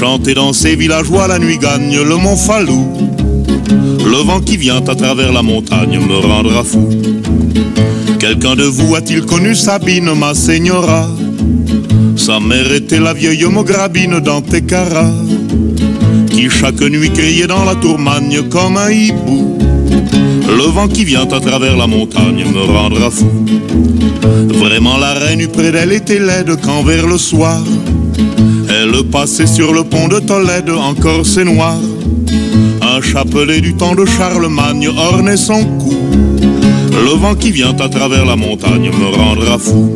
Chanter dans ces villageois, la nuit gagne le mont Falou. Le vent qui vient à travers la montagne me rendra fou. Quelqu'un de vous a-t-il connu Sabine, ma señora? Sa mère était la vieille Mograbine d'Antequera, qui chaque nuit criait dans la tourmagne comme un hibou. Le vent qui vient à travers la montagne me rendra fou. Vraiment la reine eut près d'elle était laide quand vers le soir elle passait sur le pont de Tolède en corset noir. Un chapelet du temps de Charlemagne ornait son cou. Le vent qui vient à travers la montagne me rendra fou.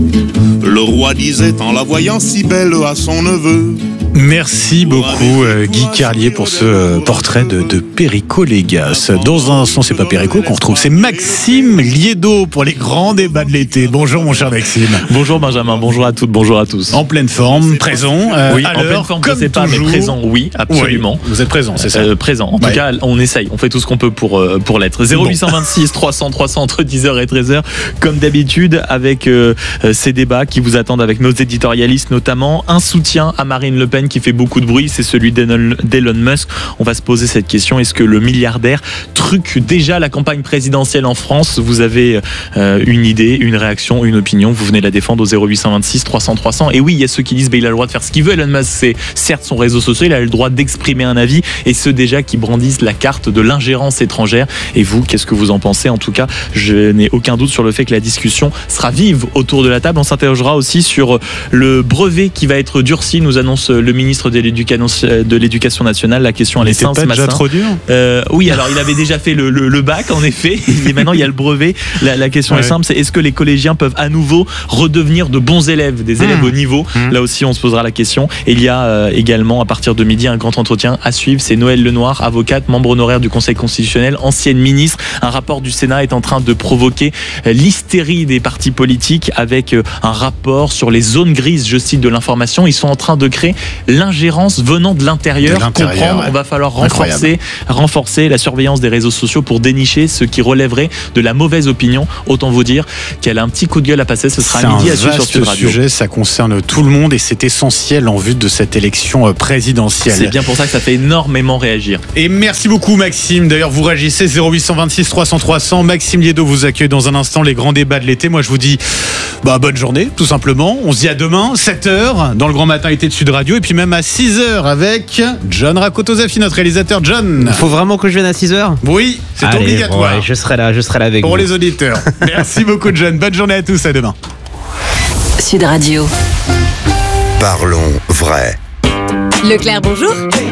Le roi disait en la voyant si belle à son neveu. Merci beaucoup Guy Carlier pour ce portrait de Perico Légas. Dans un instant, c'est pas Perico qu'on retrouve, c'est Maxime Liédo pour les grands débats de l'été. Bonjour mon cher Maxime. Bonjour Benjamin, bonjour à toutes, bonjour à tous. En pleine forme, présent. Oui, en pleine forme, je sais pas, mais présent, oui, absolument. Oui, vous êtes présent, c'est ça. Présent, en tout cas, on essaye, on fait tout ce qu'on peut pour l'être. 0826 300 300 entre 10h et 13h, comme d'habitude, avec ces débats qui vous attendent avec nos éditorialistes, notamment un soutien à Marine Le Pen qui fait beaucoup de bruit, c'est celui d'Elon Musk. On va se poser cette question, est-ce que le milliardaire truque déjà la campagne présidentielle en France? Vous avez une idée, une réaction, une opinion, vous venez la défendre au 0826 300 300. Et oui, il y a ceux qui disent il a le droit de faire ce qu'il veut. Elon Musk, c'est certes son réseau social, il a le droit d'exprimer un avis, et ceux déjà qui brandissent la carte de l'ingérence étrangère. Et vous, qu'est-ce que vous en pensez? En tout cas, je n'ai aucun doute sur le fait que la discussion sera vive autour de la table. On s'interrogera aussi sur le brevet qui va être durci, nous annonce le ministre de l'Éducation nationale. La question elle est simple ce matin. Déjà trop dur Oui, alors il avait déjà fait le bac en effet, et maintenant il y a le brevet. La question est simple, c'est est-ce que les collégiens peuvent à nouveau redevenir de bons élèves, des élèves au niveau? Là aussi on se posera la question. Et il y a également à partir de midi un grand entretien à suivre, c'est Noëlle Lenoir, avocate, membre honoraire du Conseil constitutionnel, ancienne ministre. Un rapport du Sénat est en train de provoquer l'hystérie des partis politiques avec un rapport sur les zones grises, je cite, de l'information. Ils sont en train de créer l'ingérence venant de l'intérieur. Comprendre, ouais. On va falloir renforcer la surveillance des réseaux sociaux pour dénicher ce qui relèverait de la mauvaise opinion. Autant vous dire qu'elle a un petit coup de gueule à passer. Ce sera à midi à suivre sur Sud Radio. Sujet, ça concerne tout le monde et c'est essentiel en vue de cette élection présidentielle. C'est bien pour ça que ça fait énormément réagir. Et merci beaucoup Maxime. D'ailleurs, vous réagissez 0826 300 300. Maxime Liédo vous accueille dans un instant. Les grands débats de l'été. Moi, je vous dis bonne journée, tout simplement. On se dit à demain, 7h, dans le Grand Matin été de Sud Radio. Et puis même à 6h avec John Rakotozafi, notre réalisateur. John. Faut vraiment que je vienne à 6h? Oui, c'est obligatoire. Ouais, je serai là avec vous. Pour les auditeurs. Merci beaucoup John. Bonne journée à tous, à demain. Sud Radio. Parlons vrai. Leclerc, bonjour.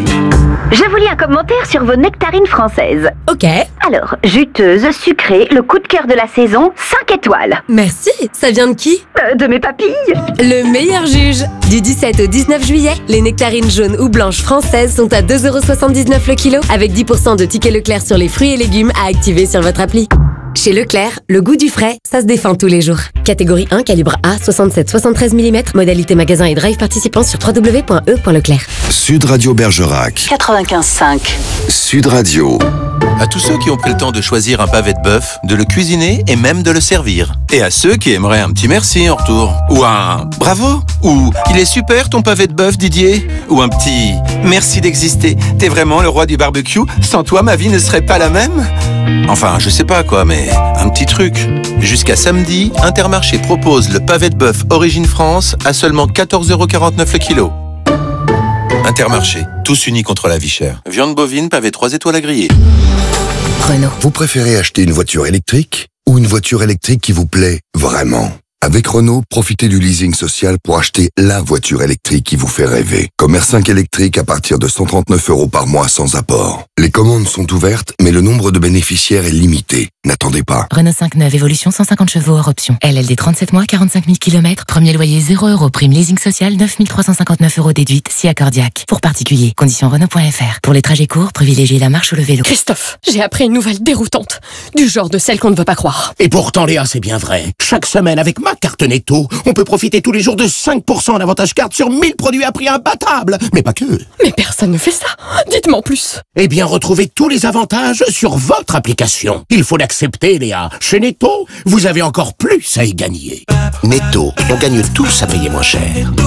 Je vous lis un commentaire sur vos nectarines françaises. Ok. Alors, juteuse, sucrée, le coup de cœur de la saison, 5 étoiles. Merci. Ça vient de qui? De mes papilles. Le meilleur juge. Du 17 au 19 juillet, les nectarines jaunes ou blanches françaises sont à 2,79€ le kilo, avec 10% de tickets Leclerc sur les fruits et légumes à activer sur votre appli. Chez Leclerc, le goût du frais, ça se défend tous les jours. Catégorie 1, calibre A, 67-73 mm, modalité magasin et drive participant sur www.e.leclerc. Sud Radio Bergerac. 95.5. Sud Radio. À tous ceux qui ont pris le temps de choisir un pavé de bœuf, de le cuisiner et même de le servir. Et à ceux qui aimeraient un petit merci en retour. Ou un bravo. Ou il est super ton pavé de bœuf Didier. Ou un petit merci d'exister. T'es vraiment le roi du barbecue. Sans toi ma vie ne serait pas la même. Enfin, je sais pas quoi, mais un petit truc. Jusqu'à samedi, Intermarché propose le pavé de bœuf Origine France à seulement 14,49€ le kilo. Intermarché, tous unis contre la vie chère. Viande bovine, pavé 3 étoiles à griller. Renault. Vous préférez acheter une voiture électrique ou une voiture électrique qui vous plaît vraiment? Avec Renault, profitez du leasing social pour acheter la voiture électrique qui vous fait rêver. Comme R5 électrique à partir de 139€ par mois sans apport. Les commandes sont ouvertes, mais le nombre de bénéficiaires est limité. N'attendez pas. Renault 5 neuve, évolution 150 chevaux hors option. LLD 37 mois, 45 000 km. Premier loyer 0€. Prime leasing social 9 359€ déduite, si accordiaque. Pour particulier, conditions Renault.fr. Pour les trajets courts, privilégiez la marche ou le vélo. Christophe, j'ai appris une nouvelle déroutante. Du genre de celle qu'on ne veut pas croire. Et pourtant Léa, c'est bien vrai. Chaque semaine avec ma carte Netto, on peut profiter tous les jours de 5% d'avantage carte sur 1000 produits à prix imbattable. Mais pas que. Mais personne ne fait ça. Dites-moi en plus. Eh bien, retrouvez tous les avantages sur votre application. Il faut l'accepter, Léa. Chez Netto, vous avez encore plus à y gagner. Netto, on gagne tous à payer moins cher.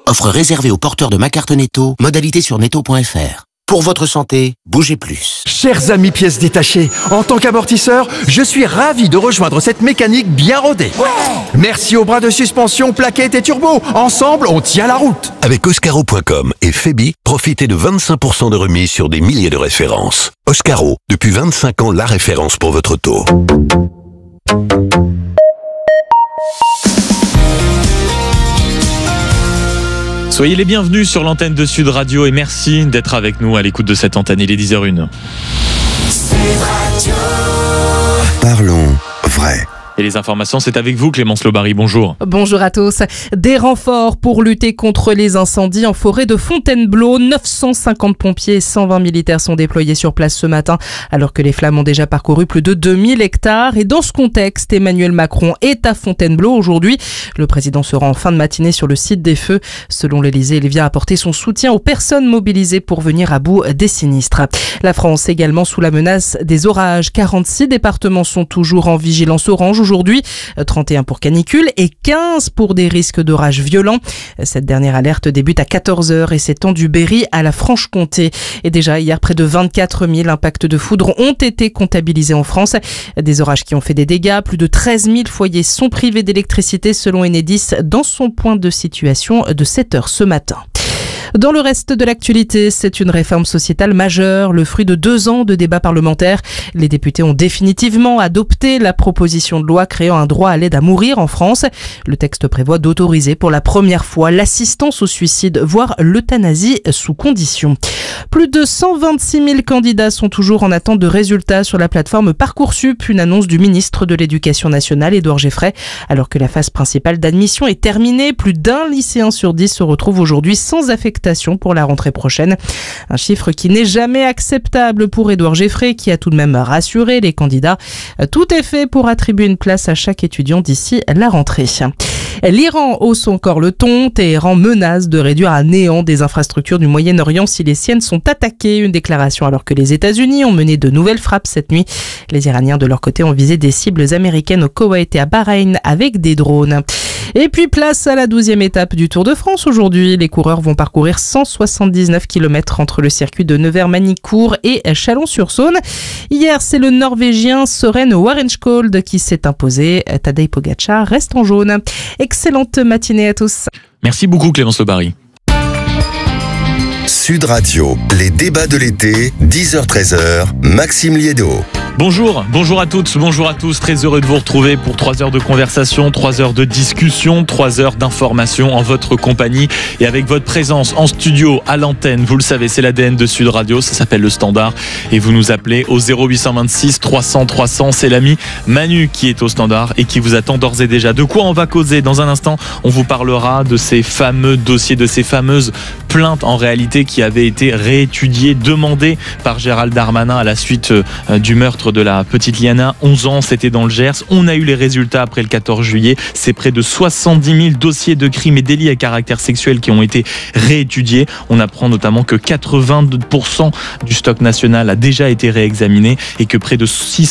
Offre réservée aux porteurs de ma carte Netto. Modalité sur netto.fr. Pour votre santé, bougez plus. Chers amis pièces détachées, en tant qu'amortisseur, je suis ravi de rejoindre cette mécanique bien rodée. Ouais. Merci aux bras de suspension, plaquettes et turbo. Ensemble, on tient la route. Avec Oscaro.com et Febi, profitez de 25% de remise sur des milliers de références. Oscaro, depuis 25 ans, la référence pour votre auto. Soyez les bienvenus sur l'antenne de Sud Radio et merci d'être avec nous à l'écoute de cette antenne. Il est 10h01. Parlons vrai. Et les informations, c'est avec vous, Clémence Lobary. Bonjour. Bonjour à tous. Des renforts pour lutter contre les incendies en forêt de Fontainebleau. 950 pompiers et 120 militaires sont déployés sur place ce matin, alors que les flammes ont déjà parcouru plus de 2000 hectares. Et dans ce contexte, Emmanuel Macron est à Fontainebleau aujourd'hui. Le président se rend en fin de matinée sur le site des feux. Selon l'Elysée, il vient apporter son soutien aux personnes mobilisées pour venir à bout des sinistres. La France également sous la menace des orages. 46 départements sont toujours en vigilance orange aujourd'hui, 31 pour canicule et 15 pour des risques d'orages violents. Cette dernière alerte débute à 14h et s'étend du Berry à la Franche-Comté. Et déjà hier, près de 24 000 impacts de foudre ont été comptabilisés en France. Des orages qui ont fait des dégâts. Plus de 13 000 foyers sont privés d'électricité selon Enedis dans son point de situation de 7h ce matin. Dans le reste de l'actualité, c'est une réforme sociétale majeure, le fruit de 2 ans de débats parlementaires. Les députés ont définitivement adopté la proposition de loi créant un droit à l'aide à mourir en France. Le texte prévoit d'autoriser pour la première fois l'assistance au suicide, voire l'euthanasie sous condition. Plus de 126 000 candidats sont toujours en attente de résultats sur la plateforme Parcoursup, une annonce du ministre de l'Éducation nationale, Édouard Geoffray. Alors que la phase principale d'admission est terminée, plus d'1 lycéen sur 10 se retrouve aujourd'hui sans affectation pour la rentrée prochaine. Un chiffre qui n'est jamais acceptable pour Édouard Geoffray, qui a tout de même rassuré les candidats. Tout est fait pour attribuer une place à chaque étudiant d'ici la rentrée. L'Iran hausse encore le ton. Téhéran menace de réduire à néant des infrastructures du Moyen-Orient si les siennes sont attaquées. Une déclaration alors que les États-Unis ont mené de nouvelles frappes cette nuit. Les Iraniens de leur côté ont visé des cibles américaines au Koweït et à Bahreïn avec des drones. Et puis place à la 12e étape du Tour de France aujourd'hui. Les coureurs vont parcourir 179 km entre le circuit de Nevers-Manicourt et Chalon-sur-Saône. Hier, c'est le Norvégien Søren Warensköld qui s'est imposé. Tadej Pogačar reste en jaune. Excellente matinée à tous. Merci beaucoup Clémence Lobary. Sud Radio, les débats de l'été, 10h-13h, Maxime Liédo. Bonjour à toutes, bonjour à tous, très heureux de vous retrouver pour 3 heures de conversation, 3 heures de discussion, 3 heures d'information en votre compagnie et avec votre présence en studio, à l'antenne. Vous le savez, c'est l'ADN de Sud Radio, ça s'appelle le standard et vous nous appelez au 0826 300 300. C'est l'ami Manu qui est au standard et qui vous attend d'ores et déjà. De quoi on va causer dans un instant? On vous parlera de ces fameux dossiers, de ces fameuses plaintes en réalité qui avaient été réétudiées, demandées par Gérald Darmanin à la suite du meurtre de la petite Liana, 11 ans, c'était dans le Gers. On a eu les résultats après le 14 juillet. C'est près de 70 000 dossiers de crimes et délits à caractère sexuel qui ont été réétudiés. On apprend notamment que 82% du stock national a déjà été réexaminé et que près de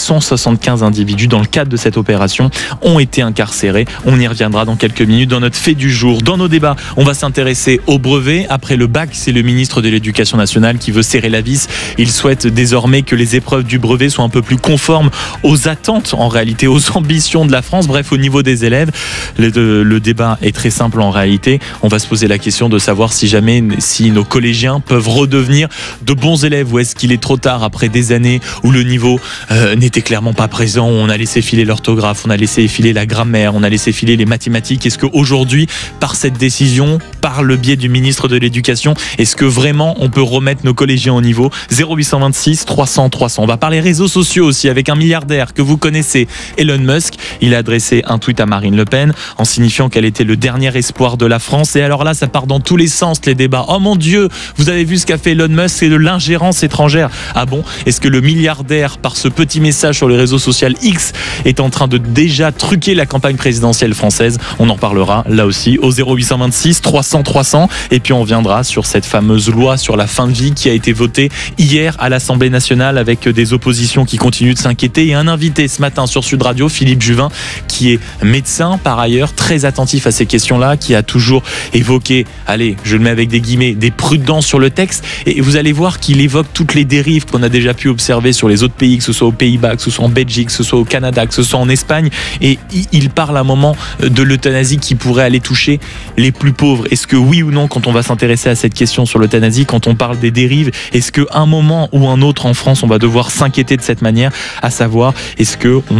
675 individus dans le cadre de cette opération ont été incarcérés. On y reviendra dans quelques minutes dans notre fait du jour. Dans nos débats, on va s'intéresser au brevet. Après le bac, c'est le ministre de l'Éducation nationale qui veut serrer la vis. Il souhaite désormais que les épreuves du brevet soient un peu plus conformes aux attentes, en réalité, aux ambitions de la France. Bref, au niveau des élèves, le débat est très simple en réalité. On va se poser la question de savoir si nos collégiens peuvent redevenir de bons élèves ou est-ce qu'il est trop tard après des années où le niveau n'était clairement pas présent, où on a laissé filer l'orthographe, on a laissé filer la grammaire, on a laissé filer les mathématiques. Est-ce qu'aujourd'hui, par cette décision, par le biais du ministre de l'Éducation, est-ce que vraiment on peut remettre nos collégiens au niveau? 0826 300 300. On va parler réseaux sociaux aussi avec un milliardaire que vous connaissez, Elon Musk. Il a adressé un tweet à Marine Le Pen en signifiant qu'elle était le dernier espoir de la France. Et alors là, ça part dans tous les sens, les débats. Oh mon Dieu, vous avez vu ce qu'a fait Elon Musk, c'est de l'ingérence étrangère. Ah bon? Est-ce que le milliardaire, par ce petit message sur les réseaux sociaux X, est en train de déjà truquer la campagne présidentielle française? On en parlera là aussi au 0826 300 300. Et puis on viendra sur cette fameuse loi sur la fin de vie qui a été votée hier à l'Assemblée nationale avec des oppositions qui continuent de s'inquiéter. Et un invité ce matin sur Sud Radio, Philippe Juvin, qui est médecin par ailleurs, très attentif à ces questions-là, qui a toujours évoqué, allez, je le mets avec des guillemets, des prudences sur le texte. Et vous allez voir qu'il évoque toutes les dérives qu'on a déjà pu observer sur les autres pays, que ce soit aux Pays-Bas, que ce soit en Belgique, que ce soit au Canada, que ce soit en Espagne. Et il parle à un moment de l'euthanasie qui pourrait aller toucher les plus pauvres. Est-ce que oui ou non, quand on va s'intéresser à cette question sur l'euthanasie, quand on parle des dérives, est-ce qu'à un moment ou un autre en France, on va devoir s'inquiéter de cette manière, à savoir, est-ce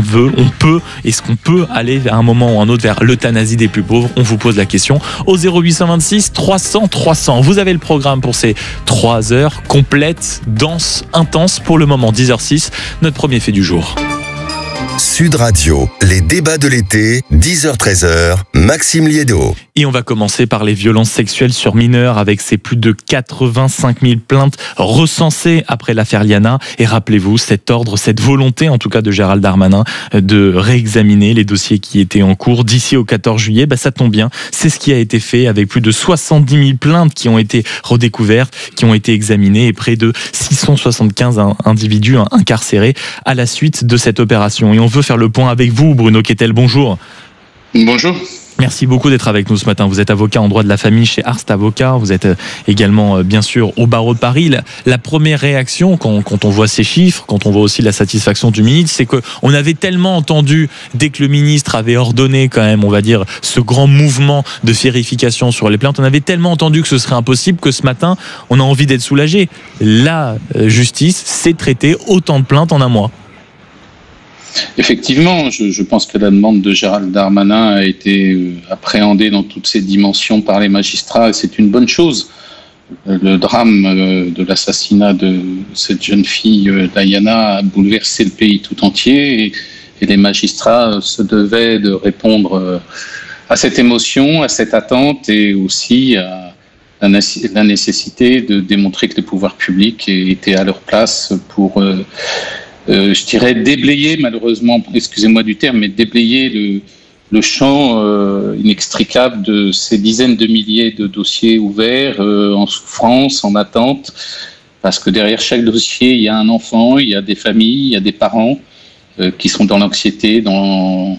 qu'on peut aller à un moment ou un autre vers l'euthanasie des plus pauvres? On vous pose la question au 0826 300 300. Vous avez le programme pour ces 3 heures complètes, denses, intenses pour le moment. 10h06, notre premier fait du jour. Sud Radio, les débats de l'été, 10h-13h, Maxime Liédo. Et on va commencer par les violences sexuelles sur mineurs avec ces plus de 85 000 plaintes recensées après l'affaire Liana. Et rappelez-vous, cet ordre, cette volonté en tout cas de Gérald Darmanin de réexaminer les dossiers qui étaient en cours d'ici au 14 juillet. Ça tombe bien, c'est ce qui a été fait avec plus de 70 000 plaintes qui ont été redécouvertes, qui ont été examinées et près de 675 individus incarcérés à la suite de cette opération. Et on veut faire le point avec vous, Bruno Kettel, bonjour. Bonjour. Merci beaucoup d'être avec nous ce matin. Vous êtes avocat en droit de la famille chez Arst Avocat. Vous êtes également, bien sûr, au barreau de Paris. La première réaction, quand on voit ces chiffres, quand on voit aussi la satisfaction du ministre, c'est qu'on avait tellement entendu, dès que le ministre avait ordonné quand même, on va dire, ce grand mouvement de vérification sur les plaintes, on avait tellement entendu que ce serait impossible que ce matin, on a envie d'être soulagé. La justice sait traiter autant de plaintes en un mois. Effectivement, je pense que la demande de Gérald Darmanin a été appréhendée dans toutes ses dimensions par les magistrats et c'est une bonne chose. Le drame de l'assassinat de cette jeune fille, Diana, a bouleversé le pays tout entier et les magistrats se devaient de répondre à cette émotion, à cette attente et aussi à la nécessité de démontrer que les pouvoirs publics étaient à leur place pour... je dirais déblayer, malheureusement, excusez-moi du terme, mais déblayer le champ inextricable de ces dizaines de milliers de dossiers ouverts, en souffrance, en attente, parce que derrière chaque dossier, il y a un enfant, il y a des familles, il y a des parents qui sont dans l'anxiété, dans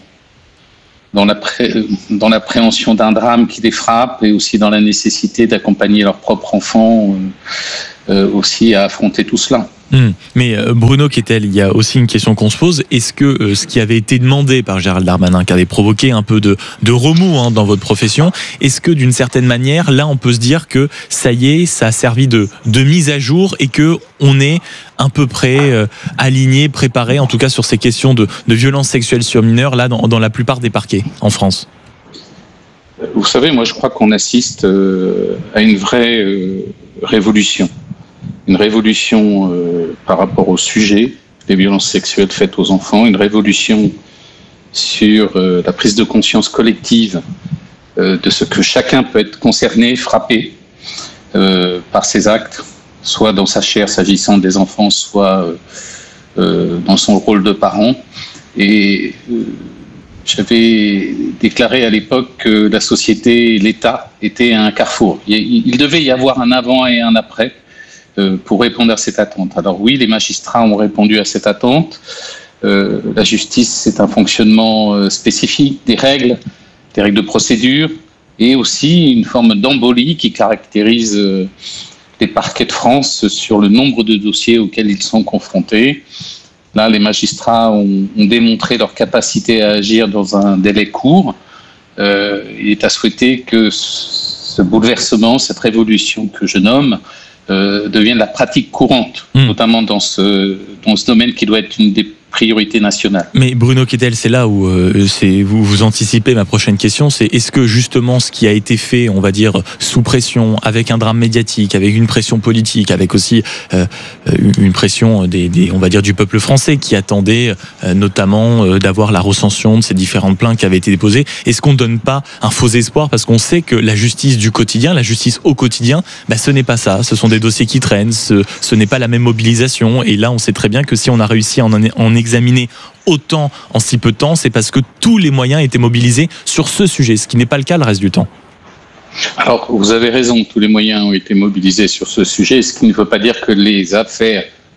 l'appréhension d'un drame qui les frappe et aussi dans la nécessité d'accompagner leur propre enfant aussi à affronter tout cela. Mais Bruno Kettel, il y a aussi une question qu'on se pose. Est-ce que ce qui avait été demandé par Gérald Darmanin, qui avait provoqué un peu de remous dans votre profession, est-ce que d'une certaine manière, là on peut se dire que ça y est, ça a servi de mise à jour et que on est à peu près aligné, préparé, en tout cas sur ces questions de violences sexuelles sur mineurs, là dans la plupart des parquets en France? Vous savez, moi je crois qu'on assiste à une vraie révolution. Une révolution par rapport au sujet des violences sexuelles faites aux enfants, une révolution sur la prise de conscience collective de ce que chacun peut être concerné, frappé par ces actes, soit dans sa chair s'agissant des enfants, soit dans son rôle de parent. Et j'avais déclaré à l'époque que la société, l'État, était à un carrefour. Il devait y avoir un avant et un après pour répondre à cette attente. Alors oui, les magistrats ont répondu à cette attente. La justice, c'est un fonctionnement spécifique, des règles de procédure, et aussi une forme d'embolie qui caractérise les parquets de France sur le nombre de dossiers auxquels ils sont confrontés. Là, les magistrats ont démontré leur capacité à agir dans un délai court. Il est à souhaiter que ce bouleversement, cette révolution que je nomme, devienne la pratique courante, notamment dans ce domaine qui doit être une des priorité nationale. Mais Bruno Kettel, c'est là où vous anticipez ma prochaine question, c'est est-ce que justement ce qui a été fait, on va dire, sous pression, avec un drame médiatique, avec une pression politique, avec aussi une pression on va dire du peuple français qui attendait notamment d'avoir la recension de ces différentes plaintes qui avaient été déposées, est-ce qu'on ne donne pas un faux espoir parce qu'on sait que la justice du quotidien, la justice au quotidien, ce n'est pas ça, ce sont des dossiers qui traînent, ce n'est pas la même mobilisation et là on sait très bien que si on a réussi à en examiner autant en si peu de temps, c'est parce que tous les moyens étaient mobilisés sur ce sujet, ce qui n'est pas le cas le reste du temps. Alors, vous avez raison, tous les moyens ont été mobilisés sur ce sujet, ce qui ne veut pas dire que les affaires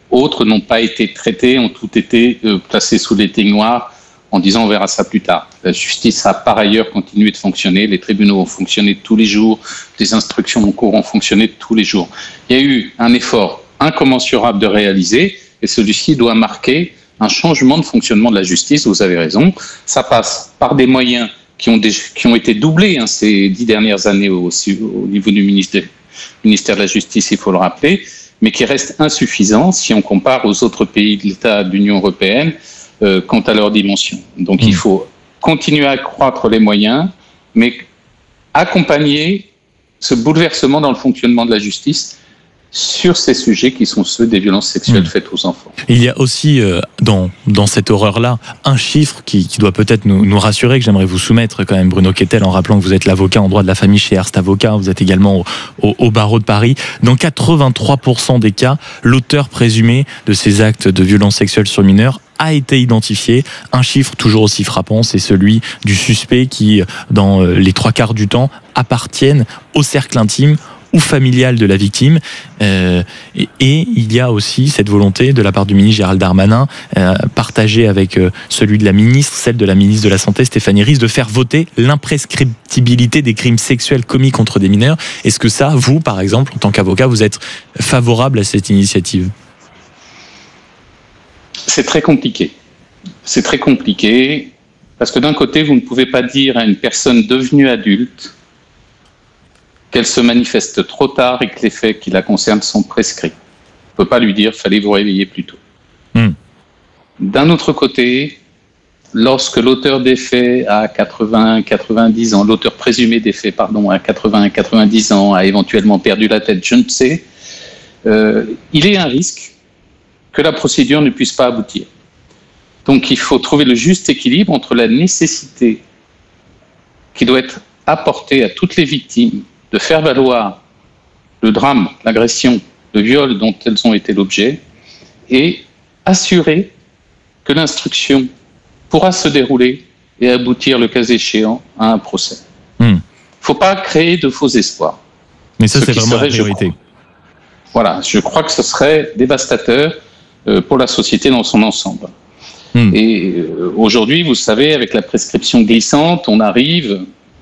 autres n'ont pas été traités, ont tout été placés sous l'éteignoir en disant on verra ça plus tard. La justice a par ailleurs continué de fonctionner, les tribunaux ont fonctionné tous les jours, les instructions en cours ont fonctionné tous les jours. Il y a eu un effort incommensurable de réaliser et celui-ci doit marquer un changement de fonctionnement de la justice, vous avez raison. Ça passe par des moyens qui ont été doublés ces 10 dernières années au niveau du ministère de la Justice, il faut le rappeler, mais qui restent insuffisants si on compare aux autres pays de l'État de l'Union européenne quant à leur dimension. Donc il faut continuer à accroître les moyens, mais accompagner ce bouleversement dans le fonctionnement de la justice sur ces sujets qui sont ceux des violences sexuelles faites aux enfants. Il y a aussi dans cette horreur-là un chiffre qui doit peut-être nous rassurer, que j'aimerais vous soumettre quand même, Bruno Kettel, en rappelant que vous êtes l'avocat en droit de la famille chez Hearst Avocat, vous êtes également au barreau de Paris. Dans 83% des cas, l'auteur présumé de ces actes de violence sexuelle sur mineurs a été identifié. Un chiffre toujours aussi frappant, c'est celui du suspect qui, dans les 3/4 du temps, appartiennent au cercle intime ou familial de la victime. Et il y a aussi cette volonté de la part du ministre Gérald Darmanin, partagée avec celui de la ministre, celle de la ministre de la Santé, Stéphanie Ries, de faire voter l'imprescriptibilité des crimes sexuels commis contre des mineurs. Est-ce que ça, vous, par exemple, en tant qu'avocat, vous êtes favorable à cette initiative ? C'est très compliqué. C'est très compliqué parce que d'un côté, vous ne pouvez pas dire à une personne devenue adulte qu'elle se manifeste trop tard et que les faits qui la concernent sont prescrits. On ne peut pas lui dire « fallait vous réveiller plus tôt ». D'un autre côté, lorsque l'auteur des faits a 80-90 ans, l'auteur présumé des faits, pardon, a 80-90 ans, a éventuellement perdu la tête, je ne sais, il est un risque que la procédure ne puisse pas aboutir. Donc il faut trouver le juste équilibre entre la nécessité qui doit être apportée à toutes les victimes de faire valoir le drame, l'agression, le viol dont elles ont été l'objet et assurer que l'instruction pourra se dérouler et aboutir, le cas échéant, à un procès. Il ne faut pas créer de faux espoirs. Mais ça, c'est vraiment la priorité. Voilà, je crois que ce serait dévastateur pour la société dans son ensemble. Et aujourd'hui, vous savez, avec la prescription glissante, on arrive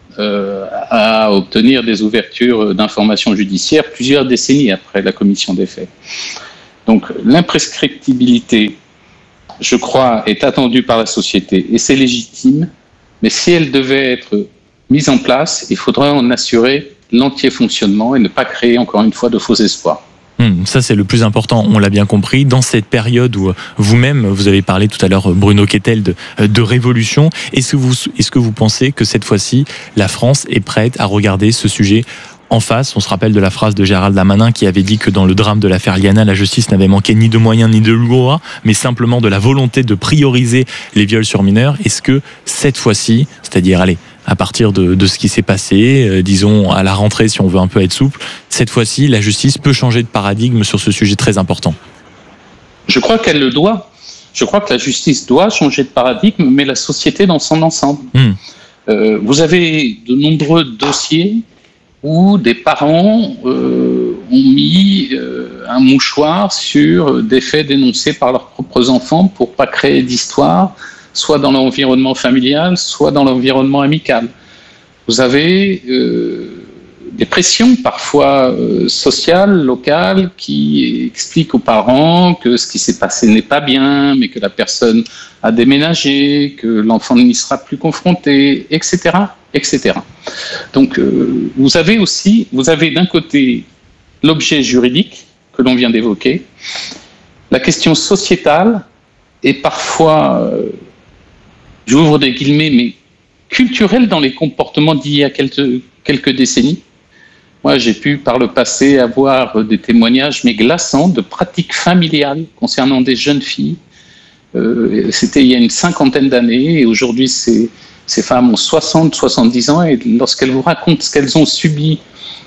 à obtenir des ouvertures d'informations judiciaires plusieurs décennies après la commission des faits. Donc l'imprescriptibilité, je crois, est attendue par la société et c'est légitime, mais si elle devait être mise en place, il faudrait en assurer l'entier fonctionnement et ne pas créer encore une fois de faux espoirs. Ça, c'est le plus important, on l'a bien compris. Dans cette période où vous-même, vous avez parlé tout à l'heure, Bruno Kettel, de révolution, est-ce que vous pensez que cette fois-ci, la France est prête à regarder ce sujet en face? On se rappelle de la phrase de Gérald Darmanin qui avait dit que dans le drame de l'affaire Liana, la justice n'avait manqué ni de moyens ni de loi, mais simplement de la volonté de prioriser les viols sur mineurs. Est-ce que cette fois-ci, c'est-à-dire, à partir de ce qui s'est passé, disons à la rentrée si on veut un peu être souple, cette fois-ci la justice peut changer de paradigme sur ce sujet très important? Je crois qu'elle le doit. Je crois que la justice doit changer de paradigme, mais la société dans son ensemble. Vous avez de nombreux dossiers où des parents ont mis un mouchoir sur des faits dénoncés par leurs propres enfants pour pas créer d'histoire, soit dans l'environnement familial, soit dans l'environnement amical. Vous avez des pressions parfois sociales, locales, qui expliquent aux parents que ce qui s'est passé n'est pas bien, mais que la personne a déménagé, que l'enfant n'y sera plus confronté, etc., etc. Donc vous avez d'un côté l'objet juridique que l'on vient d'évoquer, la question sociétale et parfois j'ouvre des guillemets, mais culturel dans les comportements d'il y a quelques décennies. Moi, j'ai pu par le passé avoir des témoignages, mais glaçants, de pratiques familiales concernant des jeunes filles. C'était il y a une 50aine d'années, et aujourd'hui, ces femmes ont 60, 70 ans, et lorsqu'elles vous racontent ce qu'elles ont subi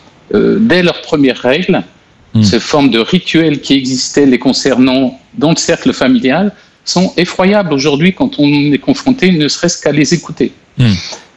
dès leurs premières règles, ces formes de rituels qui existaient les concernant dans le cercle familial, sont effroyables aujourd'hui quand on est confronté, ne serait-ce qu'à les écouter.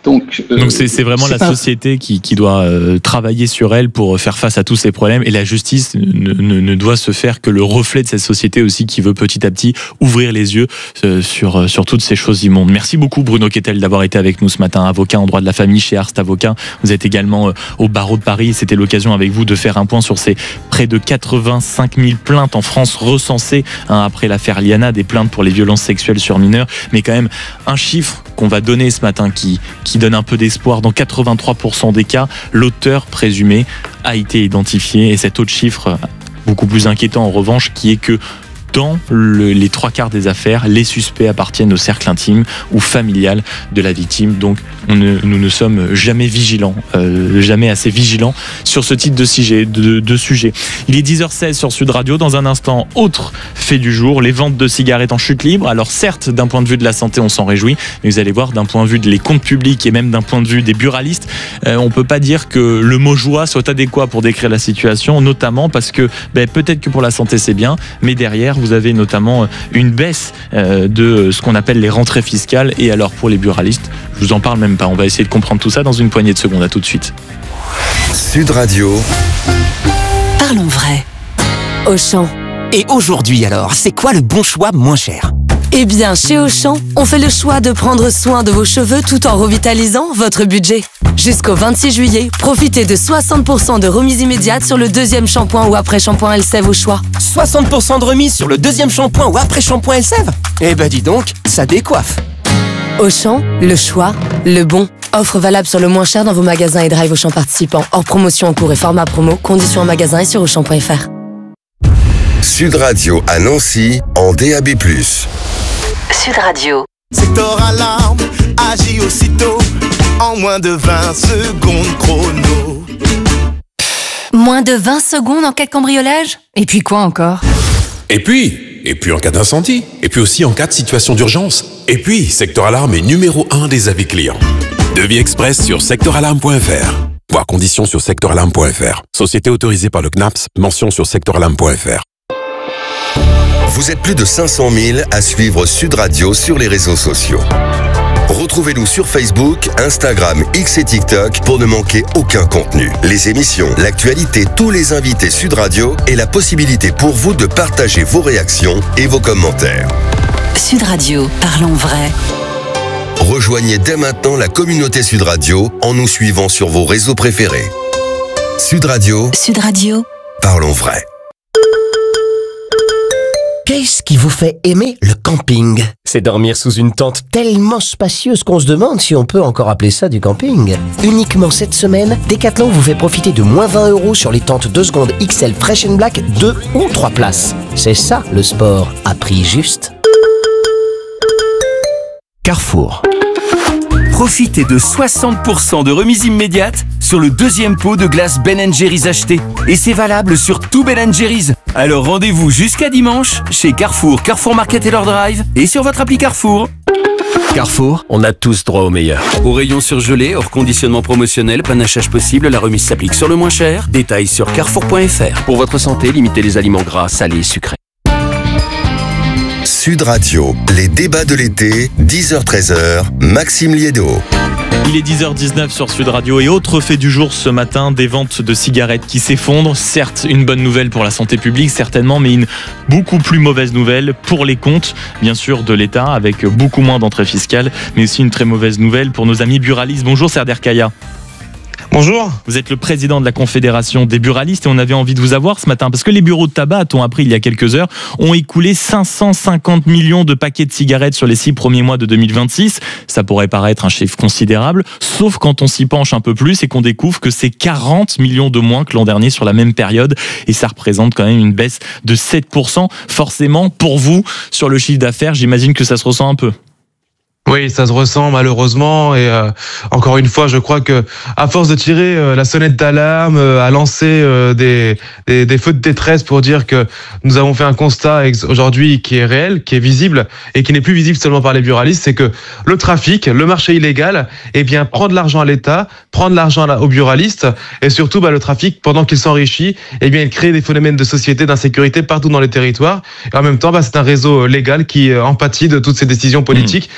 Donc c'est vraiment la société qui doit travailler sur elle pour faire face à tous ces problèmes, et la justice ne doit se faire que le reflet de cette société aussi qui veut petit à petit ouvrir les yeux sur toutes ces choses immondes. Merci beaucoup Bruno Kettel d'avoir été avec nous ce matin, avocat en droit de la famille chez Arst Avocat. Vous êtes également au barreau de Paris. C'était l'occasion avec vous de faire un point sur ces près de 85 000 plaintes en France recensées après l'affaire Liana, des plaintes pour les violences sexuelles sur mineurs, mais quand même un chiffre qu'on va donner ce matin qui donne un peu d'espoir. Dans 83% des cas, l'auteur présumé a été identifié, et cet autre chiffre beaucoup plus inquiétant en revanche, qui est que dans les 3/4 des affaires, les suspects appartiennent au cercle intime ou familial de la victime. Donc nous ne sommes jamais vigilants, jamais assez vigilants sur ce type de sujet. Il est 10h16 sur Sud Radio. Dans un instant, autre fait du jour, les ventes de cigarettes en chute libre. Alors certes, d'un point de vue de la santé, on s'en réjouit, mais vous allez voir, d'un point de vue des comptes publics et même d'un point de vue des buralistes, on peut pas dire que le mot joie soit adéquat pour décrire la situation, notamment parce que peut-être que pour la santé c'est bien, mais derrière vous avez notamment une baisse de ce qu'on appelle les rentrées fiscales. Et alors pour les buralistes, je vous en parle même pas. On va essayer de comprendre tout ça dans une poignée de secondes. À tout de suite. Sud Radio. Parlons vrai. Auchan. Et aujourd'hui alors, c'est quoi le bon choix moins cher ? Eh bien, chez Auchan, on fait le choix de prendre soin de vos cheveux tout en revitalisant votre budget. Jusqu'au 26 juillet, profitez de 60% de remise immédiate sur le deuxième shampoing ou après-shampoing Elseve au choix. 60% de remise sur le deuxième shampoing ou après-shampoing Elseve ? Eh ben dis donc, ça décoiffe. Auchan, le choix, le bon. Offre valable sur le moins cher dans vos magasins et drive Auchan participants. Hors promotion en cours et format promo. Conditions en magasin et sur Auchan.fr. Sud Radio à Nancy en DAB+. Sud Radio. Secteur Alarme agit aussitôt en moins de 20 secondes chrono. Moins de 20 secondes en cas de cambriolage ? Et puis quoi encore ? Et puis en cas d'incendie. Et puis aussi en cas de situation d'urgence. Et puis, Secteur Alarme est numéro 1 des avis clients. Devis express sur secteuralarme.fr. Voir conditions sur secteuralarme.fr. Société autorisée par le CNAPS, mention sur secteuralarme.fr. Vous êtes plus de 500 000 à suivre Sud Radio sur les réseaux sociaux. Retrouvez-nous sur Facebook, Instagram, X et TikTok pour ne manquer aucun contenu. Les émissions, l'actualité, tous les invités Sud Radio et la possibilité pour vous de partager vos réactions et vos commentaires. Sud Radio, parlons vrai. Rejoignez dès maintenant la communauté Sud Radio en nous suivant sur vos réseaux préférés. Sud Radio. Sud Radio. Parlons vrai. Qu'est-ce qui vous fait aimer le camping ? C'est dormir sous une tente tellement spacieuse qu'on se demande si on peut encore appeler ça du camping. Uniquement cette semaine, Decathlon vous fait profiter de moins 20 € sur les tentes 2 secondes XL Fresh and Black 2 ou 3 places. C'est ça le sport à prix juste. Carrefour. Profitez de 60% de remise immédiate sur le deuxième pot de glace Ben & Jerry's acheté. Et c'est valable sur tout Ben & Jerry's. Alors rendez-vous jusqu'à dimanche chez Carrefour, Carrefour Market et leur drive et sur votre appli Carrefour. Carrefour, on a tous droit au meilleur. Au rayon surgelé, hors conditionnement promotionnel, panachage possible, la remise s'applique sur le moins cher. Détails sur carrefour.fr. Pour votre santé, limitez les aliments gras, salés et sucrés. Sud Radio, les débats de l'été, 10h-13h, Maxime Liédo. Il est 10h19 sur Sud Radio et autre fait du jour ce matin, des ventes de cigarettes qui s'effondrent. Certes, une bonne nouvelle pour la santé publique, certainement, mais une beaucoup plus mauvaise nouvelle pour les comptes, bien sûr, de l'État, avec beaucoup moins d'entrées fiscales, mais aussi une très mauvaise nouvelle pour nos amis buralistes. Bonjour Serder Kaya. Bonjour. Vous êtes le président de la Confédération des buralistes et on avait envie de vous avoir ce matin parce que les bureaux de tabac, a-t-on appris il y a quelques heures, ont écoulé 550 millions de paquets de cigarettes sur les 6 premiers mois de 2026. Ça pourrait paraître un chiffre considérable, sauf quand on s'y penche un peu plus et qu'on découvre que c'est 40 millions de moins que l'an dernier sur la même période et ça représente quand même une baisse de 7%. Forcément, pour vous, sur le chiffre d'affaires, j'imagine que ça se ressent un peu. Oui, ça se ressent malheureusement et encore une fois, je crois que à force de tirer la sonnette d'alarme, à lancer des feux de détresse pour dire que nous avons fait un constat aujourd'hui qui est réel, qui est visible et qui n'est plus visible seulement par les buralistes, c'est que le trafic, le marché illégal, eh bien prend de l'argent à l'État, prend de l'argent aux buralistes et surtout le trafic pendant qu'il s'enrichit, eh bien il crée des phénomènes de société, d'insécurité partout dans les territoires et en même temps c'est un réseau légal qui en pâtit de toutes ces décisions politiques qui nous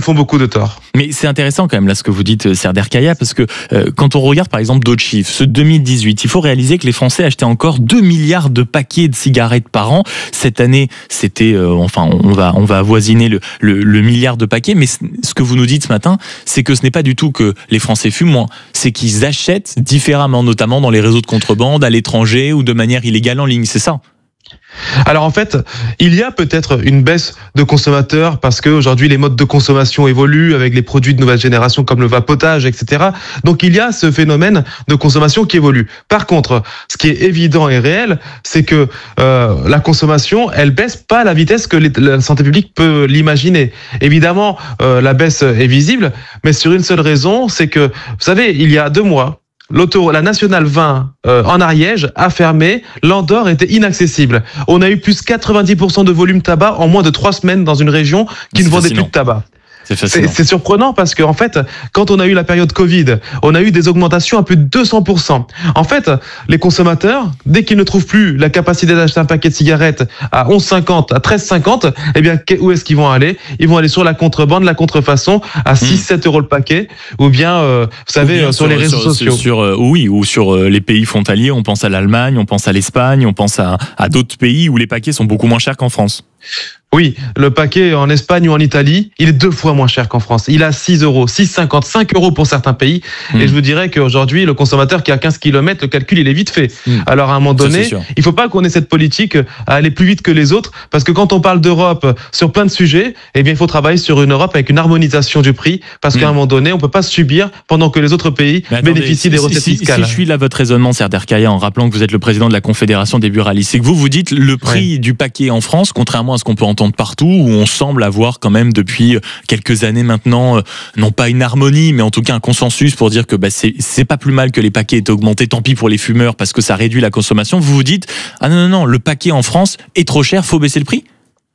font beaucoup de tort. Mais c'est intéressant quand même là ce que vous dites, Serdar Kaya, parce que quand on regarde par exemple d'autres chiffres, ce 2018, il faut réaliser que les Français achetaient encore 2 milliards de paquets de cigarettes par an. Cette année, c'était, on va avoisiner le milliard de paquets. Mais ce que vous nous dites ce matin, c'est que ce n'est pas du tout que les Français fument moins, c'est qu'ils achètent différemment, notamment dans les réseaux de contrebande, à l'étranger ou de manière illégale en ligne. C'est ça? Alors en fait, il y a peut-être une baisse de consommateurs parce qu'aujourd'hui les modes de consommation évoluent avec les produits de nouvelle génération comme le vapotage, etc. Donc il y a ce phénomène de consommation qui évolue. Par contre, ce qui est évident et réel, c'est que la consommation, elle baisse pas à la vitesse que la santé publique peut l'imaginer. Évidemment, la baisse est visible, mais sur une seule raison, c'est que, vous savez, il y a 2 mois, la Nationale 20 en Ariège a fermé, l'Andorre était inaccessible. On a eu plus 90% de volume tabac en moins de 3 semaines dans une région qui ne vendait plus de tabac. C'est surprenant parce que en fait, quand on a eu la période Covid, on a eu des augmentations à plus de 200%. En fait, les consommateurs, dès qu'ils ne trouvent plus la capacité d'acheter un paquet de cigarettes à 11,50, à 13,50, eh bien, où est-ce qu'ils vont aller? Ils vont aller sur la contrebande, la contrefaçon, à 6-7 euros le paquet, ou bien, vous savez, sur les réseaux sociaux. Ou sur les pays frontaliers, on pense à l'Allemagne, on pense à l'Espagne, on pense à d'autres pays où les paquets sont beaucoup moins chers qu'en France. Oui, le paquet en Espagne ou en Italie, il est 2 fois moins cher qu'en France. Il a 6 euros, 6,50, 5 euros pour certains pays. Et je vous dirais qu'aujourd'hui, le consommateur qui a 15 km, le calcul, il est vite fait. Alors, à un moment donné, il faut pas qu'on ait cette politique à aller plus vite que les autres, parce que quand on parle d'Europe sur plein de sujets, eh bien, il faut travailler sur une Europe avec une harmonisation du prix, parce qu'à un moment donné, on peut pas subir pendant que les autres pays bénéficient des recettes fiscales. Si je suis là votre raisonnement, Serdar Kaya, en rappelant que vous êtes le président de la Confédération des buralistes, c'est que vous dites le prix du paquet en France, contrairement à ce qu'on peut entendre partout, où on semble avoir quand même depuis quelques années maintenant, non pas une harmonie, mais en tout cas un consensus pour dire que c'est pas plus mal que les paquets aient augmenté, tant pis pour les fumeurs parce que ça réduit la consommation. Vous vous dites, ah non, le paquet en France est trop cher, faut baisser le prix?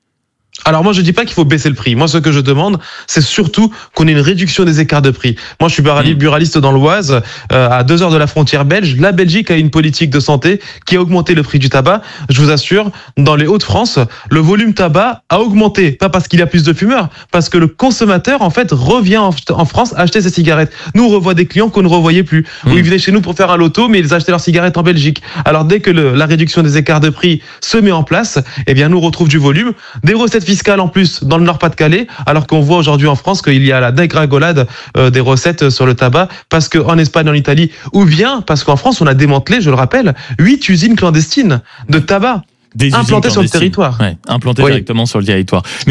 Alors moi je dis pas qu'il faut baisser le prix. Moi ce que je demande, c'est surtout qu'on ait une réduction des écarts de prix. Moi je suis buraliste dans l'Oise, à 2 heures de la frontière belge. La Belgique a une politique de santé qui a augmenté le prix du tabac. Je vous assure, dans les Hauts-de-France, le volume tabac a augmenté. Pas parce qu'il y a plus de fumeurs, parce que le consommateur en fait revient en France acheter ses cigarettes. Nous on revoit des clients qu'on ne revoyait plus. Où ils venaient chez nous pour faire un loto, mais ils achetaient leurs cigarettes en Belgique. Alors dès que la réduction des écarts de prix se met en place, eh bien nous on retrouve du volume, des recettes fiscale en plus dans le Nord-Pas-de-Calais, alors qu'on voit aujourd'hui en France qu'il y a la dégringolade des recettes sur le tabac, parce qu'en Espagne, en Italie, ou bien parce qu'en France, on a démantelé, je le rappelle, 8 usines clandestines de tabac implantées sur le territoire. Implantées directement sur le territoire.